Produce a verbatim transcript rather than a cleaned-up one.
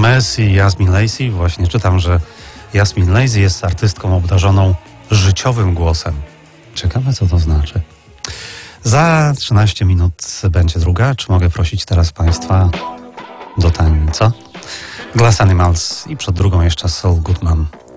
Messi i Jasmine Lacey. Właśnie czytam, że Jasmine Lacey jest artystką obdarzoną życiowym głosem. Ciekawe, co to znaczy. Za trzynaście minut będzie druga. Czy mogę prosić teraz Państwa do tańca? Glass Animals i przed drugą jeszcze Saul Goodman